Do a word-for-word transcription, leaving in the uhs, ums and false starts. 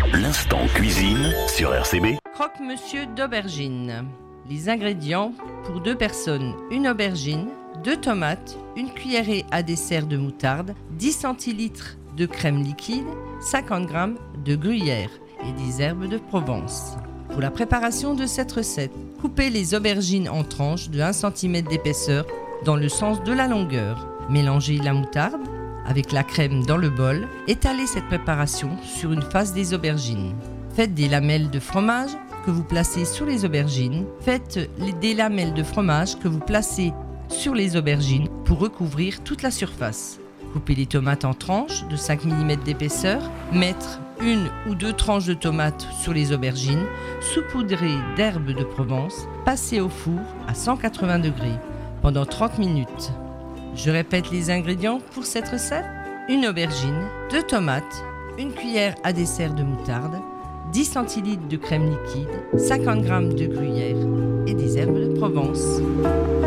L'instant cuisine sur R C B. Croque-monsieur d'aubergine. Les ingrédients pour deux personnes: une aubergine, deux tomates, une cuillerée à dessert de moutarde, dix centilitres de crème liquide, cinquante grammes de gruyère et des herbes de Provence. Pour la préparation de cette recette, coupez les aubergines en tranches de un centimètre d'épaisseur dans le sens de la longueur. Mélangez la moutarde avec la crème dans le bol. Étalez cette préparation sur une face des aubergines. Faites des lamelles de fromage que vous placez sur les aubergines. Faites des lamelles de fromage que vous placez sur les aubergines pour recouvrir toute la surface. Coupez les tomates en tranches de cinq millimètres d'épaisseur. Mettre une ou deux tranches de tomates sur les aubergines. Saupoudrer d'herbes de Provence. Passer au four à cent quatre-vingts degrés pendant trente minutes. Je répète les ingrédients pour cette recette. Une aubergine, deux tomates, une cuillère à dessert de moutarde, dix centilitres de crème liquide, cinquante grammes de gruyère et des herbes de Provence.